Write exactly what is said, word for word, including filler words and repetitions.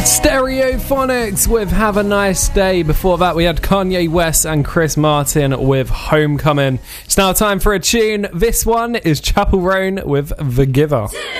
Stereophonics with Have a Nice Day. Before that, we had Kanye West and Chris Martin with Homecoming. It's now time for a tune. This one is Chapel Roan with The Giver.